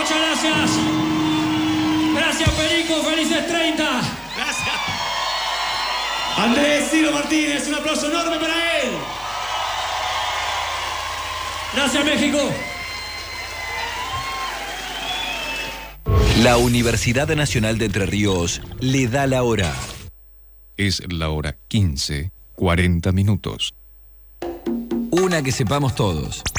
Muchas gracias. Gracias, Perico. Felices 30. Gracias. Andrés Ciro Martínez, un aplauso enorme para él. Gracias, México. La Universidad Nacional de Entre Ríos le da la hora. Es la hora 15:40. Una que sepamos todos.